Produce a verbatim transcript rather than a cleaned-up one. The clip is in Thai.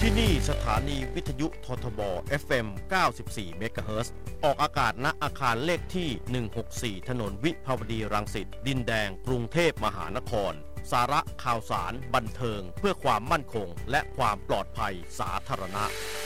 ที่นี่สถานีวิทยุททบ เอฟ เอ็ม เก้าสิบสี่ เมกะเฮิรตซ์ออกอากาศณอาคารเลขที่ หนึ่งหกสี่ ถนนวิภาวดีรังสิตดินแดงกรุงเทพมหานครสาระข่าวสารบันเทิงเพื่อความมั่นคงและความปลอดภัยสาธารณะ